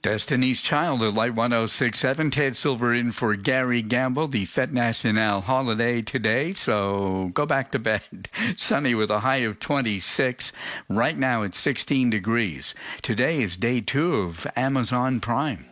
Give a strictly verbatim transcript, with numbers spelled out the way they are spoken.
Destiny's Child at Light one oh six point seven. Ted Silver in for Gary Gamble. The Fête Nationale holiday today, so go back to bed. Sunny with a high of twenty-six. Right now it's sixteen degrees. Today is day two of Amazon Prime.